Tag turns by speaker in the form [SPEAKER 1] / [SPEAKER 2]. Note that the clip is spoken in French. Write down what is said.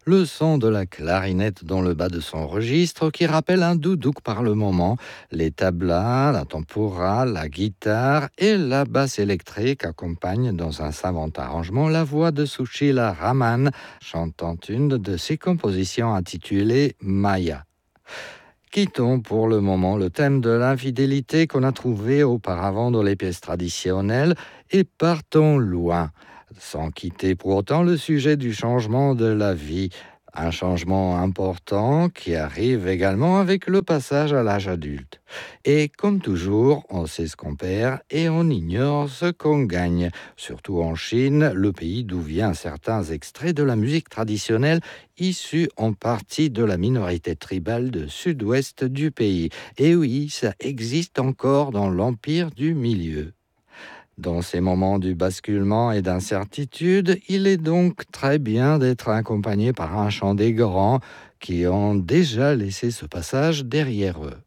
[SPEAKER 1] le son de la clarinette dans le bas de son registre qui rappelle un doudouk par le moment, les tablas, la tempura, la guitare et la basse électrique accompagnent dans un savant arrangement la voix de Sushila Raman chantant une de ses compositions intitulée Maya. Quittons pour le moment le thème de l'infidélité qu'on a trouvé auparavant dans les pièces traditionnelles et partons loin, sans quitter pour autant le sujet du changement de la vie. Un changement important qui arrive également avec le passage à l'âge adulte. Et comme toujours, on sait ce qu'on perd et on ignore ce qu'on gagne. Surtout en Chine, le pays d'où viennent certains extraits de la musique traditionnelle issus en partie de la minorité tribale de sud-ouest du pays. Et oui, ça existe encore dans l'Empire du Milieu. Dans ces moments du basculement et d'incertitude, il est donc très bien d'être accompagné par un chant des grands qui ont déjà laissé ce passage derrière eux.